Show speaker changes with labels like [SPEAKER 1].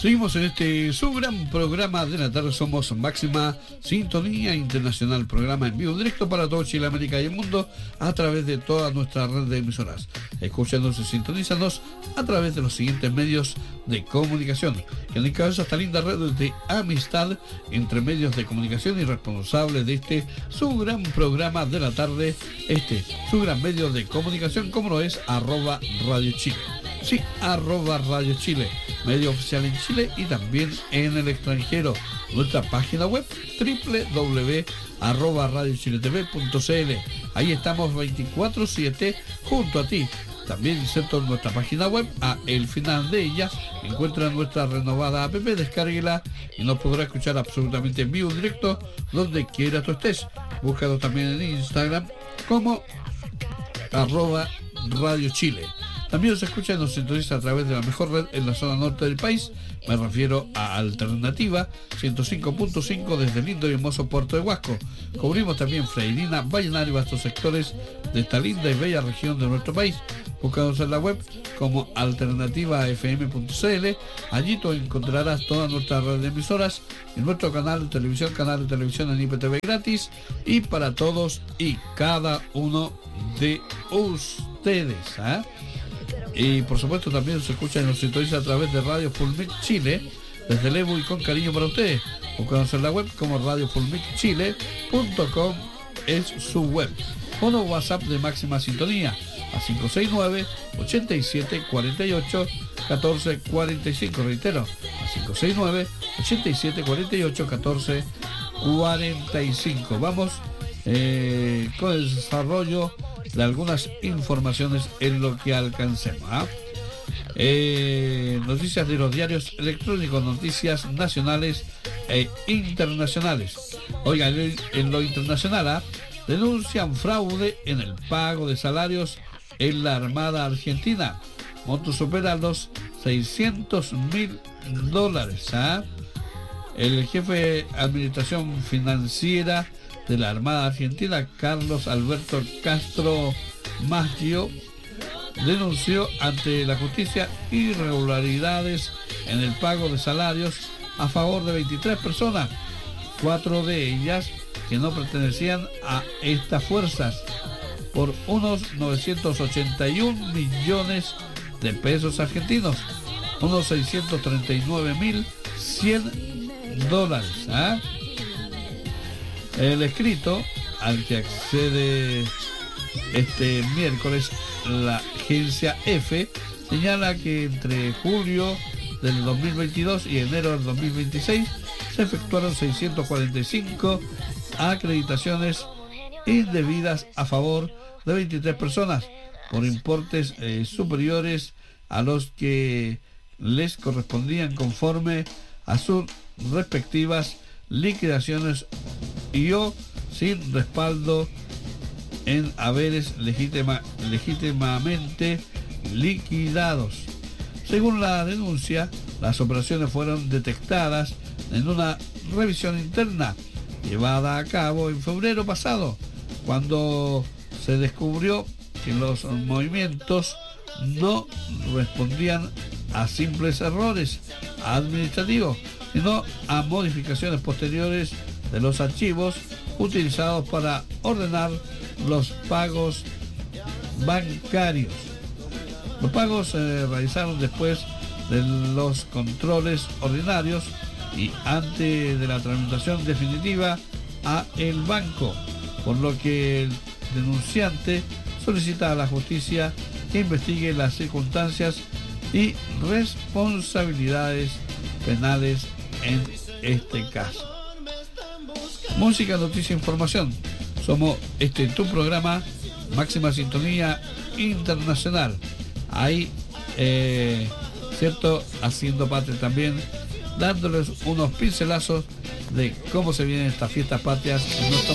[SPEAKER 1] Seguimos en este su gran programa de la tarde. Somos Máxima Sintonía Internacional, programa en vivo directo para todo Chile, América y el mundo a través de toda nuestra red de emisoras. Escúchanos y sintonízanos a través de los siguientes medios de comunicación, que encabeza esta linda red de amistad entre medios de comunicación y responsables de este su gran programa de la tarde, su gran medio de comunicación, como lo es @Radio Chile. Sí, @Radio Chile, medio oficial en Chile y también en el extranjero. Nuestra página web www.radiochiletv.cl. Ahí estamos 24/7 junto a ti. También inserto en nuestra página web, el final de ella encuentra nuestra renovada app, descárguela y nos podrá escuchar absolutamente en vivo, en directo, donde quiera tú estés. Búscalo también en Instagram como @Radio Chile. También nos escucha y nos sintoniza a través de la mejor red en la zona norte del país. Me refiero a Alternativa 105.5 desde el lindo y hermoso puerto de Huasco. Cubrimos también Freirina, Vallenar y vastos sectores de esta linda y bella región de nuestro país. Búscanos en la web como alternativafm.cl. Allí tú encontrarás toda nuestra red de emisoras en nuestro canal de televisión en IPTV gratis y para todos y cada uno de ustedes. Y por supuesto también se escucha y nos sintoniza a través de Radio Fulmic Chile, desde Lebu y con cariño para ustedes. Búscanos en la web como radiofulmicchile.com es su web. O no WhatsApp de Máxima Sintonía a 569-8748-1445. Reitero, a 569-8748-1445. Vamos con el desarrollo de algunas informaciones en lo que alcancemos. Noticias de los diarios electrónicos, noticias nacionales e internacionales. Oigan, en lo internacional, denuncian fraude en el pago de salarios en la Armada Argentina. Monto supera los $600.000. El jefe de Administración Financiera de la Armada Argentina, Carlos Alberto Castro Maggio, denunció ante la justicia irregularidades en el pago de salarios a favor de 23 personas, 4 de ellas que no pertenecían a estas fuerzas, por unos 981 millones de pesos argentinos, unos $639.100. El escrito al que accede este miércoles la agencia EFE señala que entre julio del 2022 y enero del 2026 se efectuaron 645 acreditaciones indebidas a favor de 23 personas por importes superiores a los que les correspondían conforme a sus respectivas liquidaciones y o sin respaldo en haberes legítimamente liquidados. Según la denuncia, las operaciones fueron detectadas en una revisión interna llevada a cabo en febrero pasado, cuando se descubrió que los movimientos no respondían a simples errores administrativos, sino a modificaciones posteriores de los archivos utilizados para ordenar los pagos bancarios. Los pagos se realizaron después de los controles ordinarios y antes de la tramitación definitiva a el banco, por lo que el denunciante solicita a la justicia que investigue las circunstancias y responsabilidades penales en este caso. Música, noticia, información. Somos tu programa Máxima Sintonía Internacional. Ahí, ¿cierto? Haciendo parte también, dándoles unos pincelazos de cómo se vienen estas fiestas patrias en nuestro